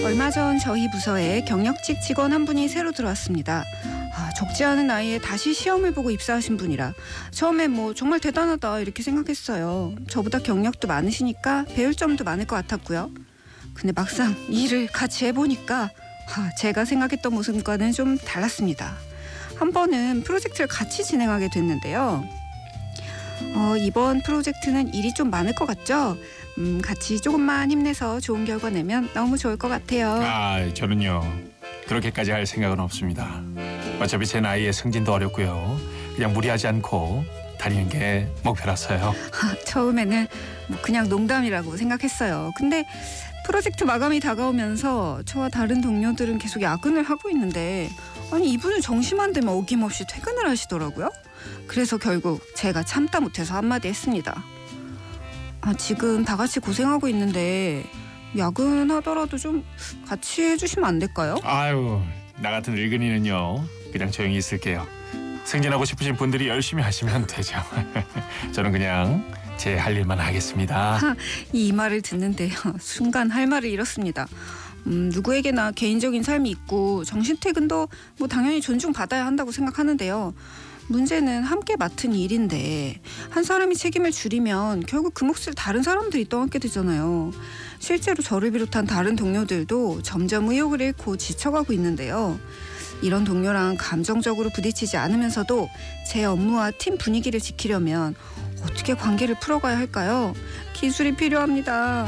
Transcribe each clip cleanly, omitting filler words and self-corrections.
얼마 전 저희 부서에 경력직 직원 한 분이 새로 들어왔습니다. 적지 않은 나이에 다시 시험을 보고 입사하신 분이라 처음에 정말 대단하다 이렇게 생각했어요. 저보다 경력도 많으시니까 배울 점도 많을 것 같았고요. 근데 막상 일을 같이 해보니까 제가 생각했던 모습과는 좀 달랐습니다. 한 번은 프로젝트를 같이 진행하게 됐는데요. 이번 프로젝트는 일이 좀 많을 것 같죠? 같이 조금만 힘내서 좋은 결과 내면 너무 좋을 것 같아요. 저는요 그렇게까지 할 생각은 없습니다. 어차피 제 나이에 승진도 어렵고요. 그냥 무리하지 않고 다니는 게 목표라서요. 처음에는 그냥 농담이라고 생각했어요. 근데 프로젝트 마감이 다가오면서 저와 다른 동료들은 계속 야근을 하고 있는데 이분은 정시만 되면 어김없이 퇴근을 하시더라고요. 그래서 결국 제가 참다 못해서 한마디 했습니다. 지금 다 같이 고생하고 있는데 야근하더라도 좀 같이 해주시면 안 될까요? 나 같은 늙은이는요 그냥 조용히 있을게요. 승진하고 싶으신 분들이 열심히 하시면 되죠. 저는 그냥 제 할 일만 하겠습니다. 이 말을 듣는데요. 순간 할 말을 잃었습니다. 누구에게나 개인적인 삶이 있고 정시퇴근도 당연히 존중받아야 한다고 생각하는데요. 문제는 함께 맡은 일인데 한 사람이 책임을 줄이면 결국 그 몫을 다른 사람들이 떠안게 되잖아요. 실제로 저를 비롯한 다른 동료들도 점점 의욕을 잃고 지쳐가고 있는데요. 이런 동료랑 감정적으로 부딪히지 않으면서도 제 업무와 팀 분위기를 지키려면 어떻게 관계를 풀어가야 할까요? 기술이 필요합니다.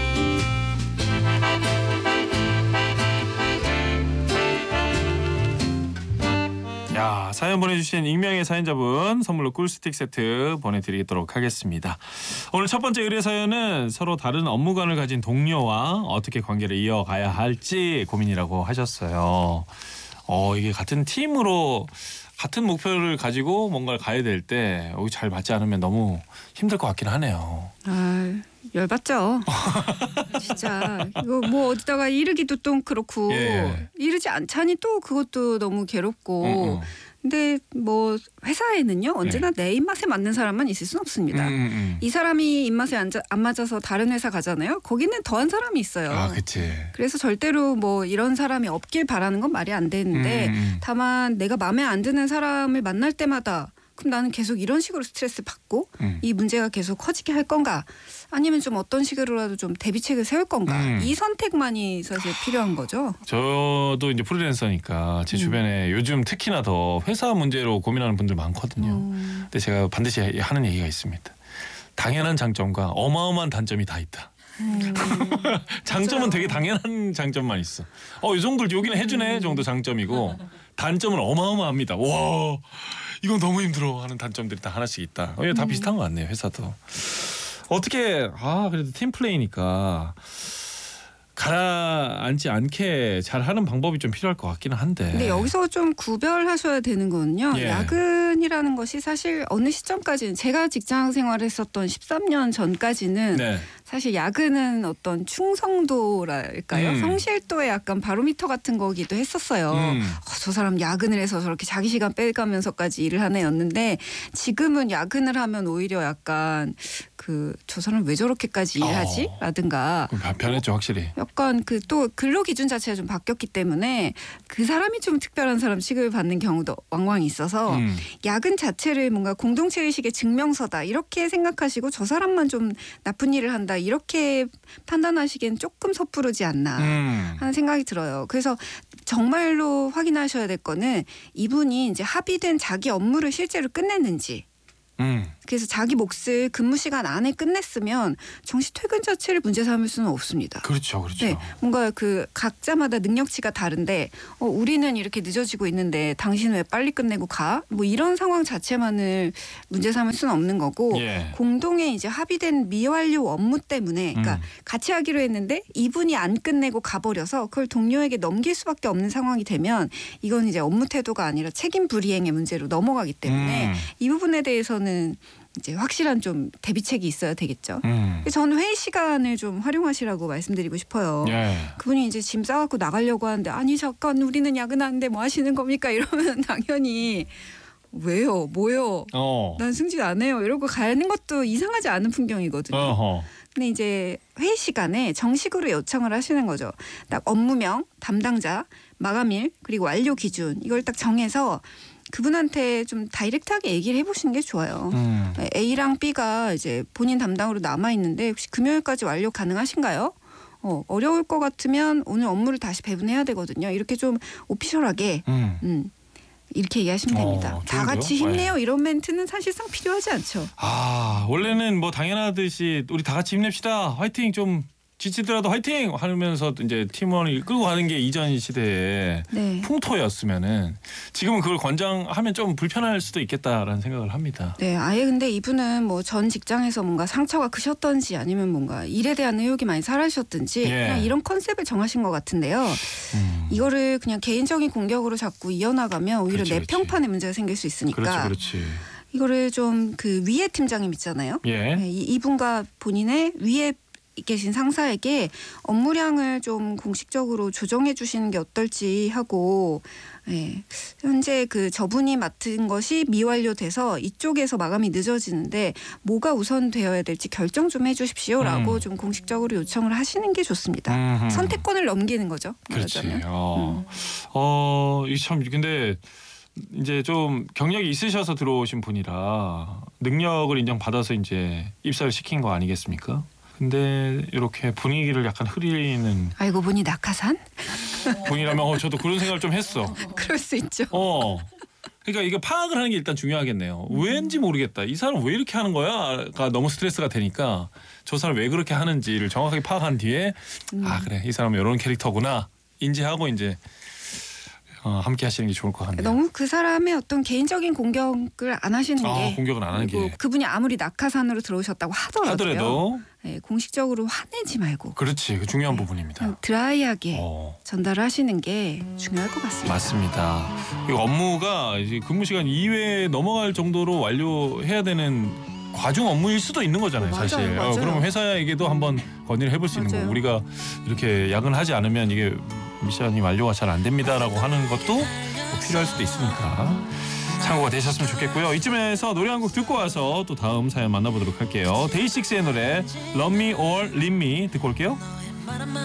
사연 보내주신 익명의 사연자분 선물로 꿀스틱 세트 보내드리도록 하겠습니다. 오늘 첫 번째 의뢰 사연은 서로 다른 업무관을 가진 동료와 어떻게 관계를 이어가야 할지 고민이라고 하셨어요. 이게 같은 팀으로 같은 목표를 가지고 뭔가를 가야 될 때 잘 맞지 않으면 너무 힘들 것 같긴 하네요. 열받죠. 진짜 이거 어디다가 이르기도 또 그렇고 이르지 않자니 또 그것도 너무 괴롭고. 근데 회사에는요 언제나 내 입맛에 맞는 사람만 있을 수는 없습니다. 이 사람이 입맛에 안 맞아서 다른 회사 가잖아요. 거기는 더한 사람이 있어요. 그치. 그래서 절대로 이런 사람이 없길 바라는 건 말이 안 되는데 다만 내가 마음에 안 드는 사람을 만날 때마다 그럼 나는 계속 이런 식으로 스트레스 받고 이 문제가 계속 커지게 할 건가 아니면 좀 어떤 식으로라도 좀 대비책을 세울 건가 이 선택만이 사실 필요한 거죠. 저도 이제 프리랜서니까 제 주변에 요즘 특히나 더 회사 문제로 고민하는 분들 많거든요. 근데 제가 반드시 하는 얘기가 있습니다. 당연한 장점과 어마어마한 단점이 다 있다. 장점은 되게 당연한 장점만 있어. 이 정도를 여기는 해주네 정도 장점이고 단점은 어마어마합니다. 와 이건 너무 힘들어 하는 단점들이 다 하나씩 있다. 다 비슷한 것 같네요. 회사도. 어떻게 그래도 팀플레이니까 가라앉지 않게 잘하는 방법이 좀 필요할 것 같기는 한데. 근데 여기서 좀 구별하셔야 되는 거는요. 야근이라는 것이 사실 어느 시점까지는 제가 직장 생활을 했었던 13년 전까지는 사실 야근은 어떤 충성도랄까요? 성실도의 약간 바로미터 같은 거기도 했었어요. 저 사람 야근을 해서 저렇게 자기 시간 빼가면서까지 일을 하네였는데 지금은 야근을 하면 오히려 약간 저 사람 왜 저렇게까지 일하지? 라든가. 변했죠 확실히. 약간 또 근로 기준 자체가 좀 바뀌었기 때문에 그 사람이 좀 특별한 사람 취급을 받는 경우도 왕왕 있어서 야근 자체를 뭔가 공동체 의식의 증명서다 이렇게 생각하시고 저 사람만 좀 나쁜 일을 한다 이렇게 판단하시기엔 조금 섣부르지 않나 하는 생각이 들어요. 그래서 정말로 확인하셔야 될 거는 이분이 이제 합의된 자기 업무를 실제로 끝냈는지 그래서 자기 몫을 근무 시간 안에 끝냈으면 정시 퇴근 자체를 문제 삼을 수는 없습니다. 그렇죠. 네, 뭔가 각자마다 능력치가 다른데 우리는 이렇게 늦어지고 있는데 당신은 왜 빨리 끝내고 가? 이런 상황 자체만을 문제 삼을 수는 없는 거고 공동의 이제 합의된 미완료 업무 때문에 그러니까 같이 하기로 했는데 이분이 안 끝내고 가버려서 그걸 동료에게 넘길 수밖에 없는 상황이 되면 이건 이제 업무 태도가 아니라 책임 불이행의 문제로 넘어가기 때문에 이 부분에 대해서는 이제 확실한 좀 대비책이 있어야 되겠죠. 저는 회의 시간을 좀 활용하시라고 말씀드리고 싶어요. 그분이 이제 짐 싸갖고 나가려고 하는데 아니 잠깐 우리는 야근하는데 뭐 하시는 겁니까? 이러면 당연히 왜요? 뭐요? 난 승진 안 해요. 이러고 가는 것도 이상하지 않은 풍경이거든요. 근데 이제 회의 시간에 정식으로 요청을 하시는 거죠. 딱 업무명, 담당자, 마감일, 그리고 완료 기준 이걸 딱 정해서 그분한테 좀 다이렉트하게 얘기를 해보시는 게 좋아요. A랑 B가 이제 본인 담당으로 남아 있는데 혹시 금요일까지 완료 가능하신가요? 어려울 것 같으면 오늘 업무를 다시 배분해야 되거든요. 이렇게 좀 오피셜하게 이렇게 얘기하시면 됩니다. 다 같이 힘내요. 이런 멘트는 사실상 필요하지 않죠. 원래는 뭐 당연하듯이 우리 다 같이 힘냅시다. 화이팅 좀 지치더라도 화이팅 하면서 이제 팀원을 끌고 가는 게 이전 시대의 네. 풍토였으면은 지금은 그걸 권장하면 좀 불편할 수도 있겠다라는 생각을 합니다. 네, 아예 근데 이분은 뭐 전 직장에서 뭔가 상처가 크셨던지 아니면 뭔가 일에 대한 의욕이 많이 사라지셨든지 그냥 이런 컨셉을 정하신 것 같은데요. 이거를 그냥 개인적인 공격으로 자꾸 이어나가면 오히려 내 평판에 문제가 생길 수 있으니까. 그렇지. 이거를 좀 그 위에 팀장님 있잖아요. 네, 이분과 본인의 위에 계신 상사에게 업무량을 좀 공식적으로 조정해 주시는 게 어떨지 하고 현재 그 저분이 맡은 것이 미완료돼서 이쪽에서 마감이 늦어지는데 뭐가 우선되어야 될지 결정 좀 해주십시오라고 좀 공식적으로 요청을 하시는 게 좋습니다. 선택권을 넘기는 거죠. 그렇지. 참 근데 이제 좀 경력이 있으셔서 들어오신 분이라 능력을 인정받아서 이제 입사를 시킨 거 아니겠습니까? 근데 이렇게 분위기를 약간 흐리는 알고 보니 낙하산? 분이라면 저도 그런 생각을 좀 했어. 그럴 수 있죠. 그러니까 이거 파악을 하는 게 일단 중요하겠네요. 왠지 모르겠다. 이 사람 왜 이렇게 하는 거야?가 너무 스트레스가 되니까 저 사람 왜 그렇게 하는지를 정확하게 파악한 뒤에 그래 이 사람은 이런 캐릭터구나 인지하고 이제 함께 하시는 게 좋을 것 같네요. 너무 그 사람의 어떤 개인적인 공격을 안 하시는 게 공격은 안 하는 게 그분이 아무리 낙하산으로 들어오셨다고 하더라도 공식적으로 화내지 말고 그렇지. 그 중요한 부분입니다. 드라이하게 전달을 하시는 게 중요할 것 같습니다. 맞습니다. 이 업무가 이제 근무 시간 이외에 넘어갈 정도로 완료해야 되는 과중 업무일 수도 있는 거잖아요. 사실. 맞아요. 그러면 회사에게도 한번 건의를 해볼 수 있는 거고 우리가 이렇게 야근하지 않으면 이게 미션이 완료가 잘 안 됩니다라고 하는 것도 뭐 필요할 수도 있으니까 참고가 되셨으면 좋겠고요. 이쯤에서 노래 한 곡 듣고 와서 또 다음 사연 만나보도록 할게요. 데이식스의 노래 Love Me or Leave Me 듣고 올게요.